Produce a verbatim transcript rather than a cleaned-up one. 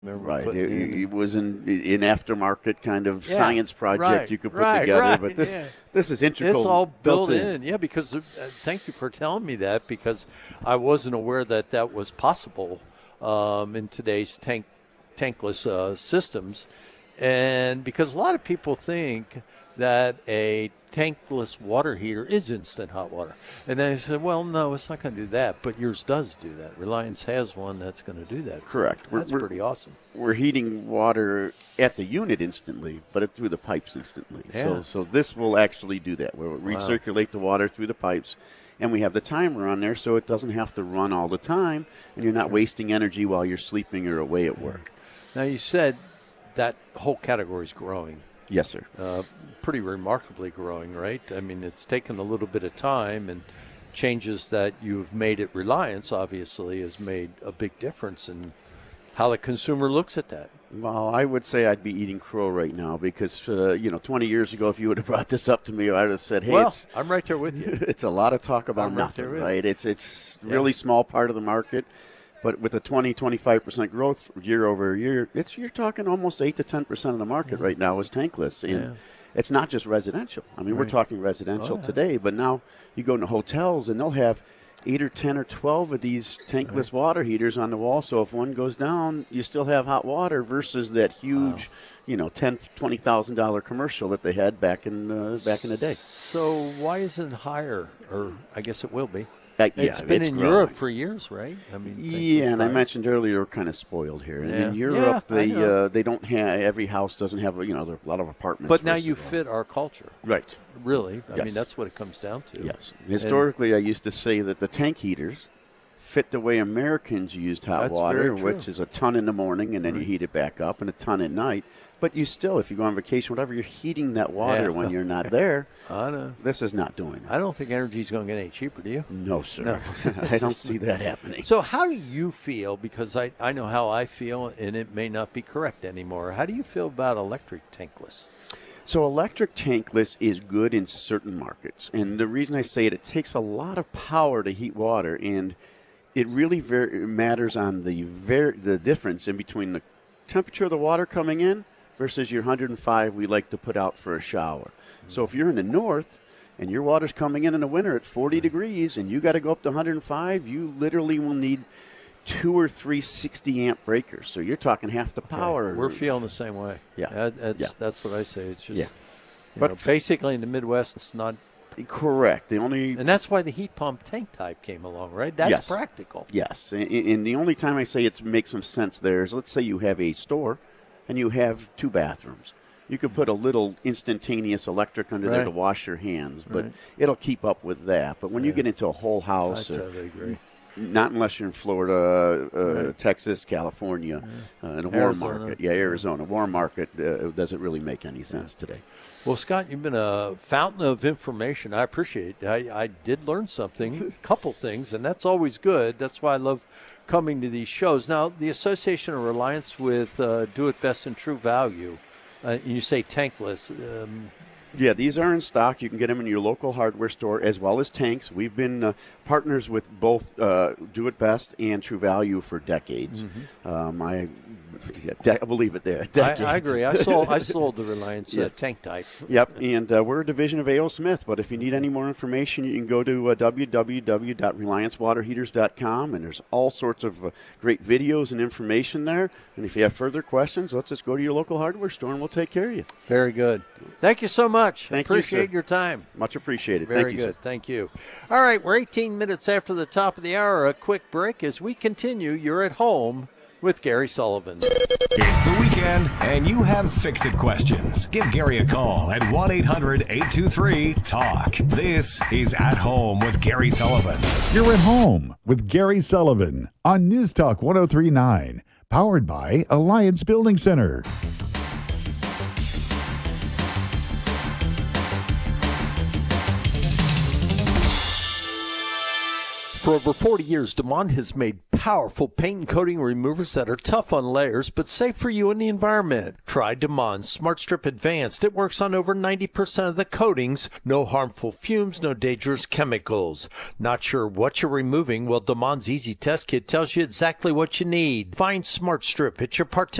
Remember Right. putting It, in. it was an, an aftermarket kind of Yeah, science project right, you could put right, together. right, But this yeah. this is integral. It's all built, in. in. Yeah, because uh, thank you for telling me that because I wasn't aware that that was possible um, in today's tank tankless uh, systems. And because a lot of people think that a tankless water heater is instant hot water. And then I said, well, no, it's not going to do that. But yours does do that. Reliance has one that's going to do that. Correct. We're- That's we're- pretty awesome. We're heating water at the unit instantly, but it through the pipes instantly. Yeah. So so this will actually do that. We'll recirculate the water through the pipes, and we have the timer on there so it doesn't have to run all the time, and you're not wasting energy while you're sleeping or away at work. Now, you said that whole category is growing. Yes, sir. Uh, pretty remarkably growing, right? I mean, it's taken a little bit of time, and changes that you've made at Reliance obviously has made a big difference in how the consumer looks at that. Well, I would say I'd be eating crow right now because, uh, you know, twenty years ago, if you would have brought this up to me, I would have said, hey, well, it's, I'm right there with you. it's a lot of talk about I'm right nothing, there with right? It's it's really small part of the market. But with a twenty, twenty-five percent growth year over year, it's you're talking almost eight to ten percent of the market right now is tankless. And Yeah. it's not just residential. I mean, we're Right. talking residential Oh, yeah. today, but now you go into hotels and they'll have eight or ten or twelve of these tankless water heaters on the wall. So if one goes down, you still have hot water versus that huge, you know, ten, twenty thousand dollar commercial that they had back in uh, back in the day. So why isn't it higher? Or I guess it will be. Uh, yeah, It's been in growing. Europe for years, right? I mean, Yeah, it's and I not- mentioned earlier we're kind of spoiled here. Yeah. In Europe, Yeah, I they know. uh, they don't have every house doesn't have you know there are a lot of apartments. But now first you of all. fit our culture, right. really. I Yes. mean, that's what it comes down to. Yes. Historically, I used to say that the tank heaters fit the way Americans used hot That's water, very true. which is a ton in the morning and then you heat it back up and a ton at night. But you still, if you go on vacation, whatever, you're heating that water Yeah. when you're not there. I know. This is not doing that. I don't think energy's going to get any cheaper, do you? No, sir. No. I don't see that happening. So how do you feel, because I, I know how I feel, and it may not be correct anymore. How do you feel about electric tankless? So electric tankless is good in certain markets. And the reason I say it, it takes a lot of power to heat water, and it really ver- matters on the ver- the difference in between the temperature of the water coming in versus your one hundred five we like to put out for a shower. So if you're in the north and your water's coming in in the winter at forty degrees and you got to go up to one hundred five, you literally will need two or three sixty amp breakers. So you're talking half the power. We're feeling the same way. Yeah. That, that's Yeah. that's what I say. It's just, Yeah. you But know, f- basically in the Midwest, it's not, Correct. The only and that's why the heat pump tank type came along, right? That's Yes. practical. Yes, and, and the only time I say it makes some sense there is, let's say you have a store and you have two bathrooms. You could put a little instantaneous electric under there Right. to wash your hands, but Right. it'll keep up with that. But when you Yeah. get into a whole I house, or, totally agree. not unless you're in Florida, uh, Right. Texas, California, uh, in a warm Arizona. market. Yeah, Arizona. Warm market uh, doesn't really make any sense today. Well, Scott, you've been a fountain of information. I appreciate it. I, I did learn something, a couple things, and that's always good. That's why I love coming to these shows. Now, the Association of Reliance with uh, Do It Best and True Value, uh, you say tankless. Um, Yeah, these are in stock. You can get them in your local hardware store as well as tanks. We've been uh, partners with both uh, Do It Best and True Value for decades. Um, I, yeah, de- I believe it there. I, Decades. I agree. I sold I sold the Reliance Yeah. uh, tank type. Yep, and uh, we're a division of A O. Smith. But if you need any more information, you can go to uh, w w w dot reliance water heaters dot com, and there's all sorts of uh, great videos and information there. And if you have further questions, let's just go to your local hardware store, and we'll take care of you. Very good. Thank you so much. Thank you, Appreciate sir. your time. Much appreciated. Very Thank you, good. sir. Thank you. All right, we're eighteen minutes after the top of the hour. A quick break as we continue. You're at home with Gary Sullivan. It's the weekend, and you have fix-it questions. Give Gary a call at one eight hundred eight two three talk. This is At Home with Gary Sullivan. You're at home with Gary Sullivan on News Talk one oh three point nine, powered by Alliance Building Center. For over forty years, Damon has made powerful paint and coating removers that are tough on layers but safe for you and the environment. Try Damon Smart Strip Advanced. It works on over ninety percent of the coatings. No harmful fumes, no dangerous chemicals. Not sure what you're removing? Well, Damon's Easy Test Kit tells you exactly what you need. Find Smart Strip at your participating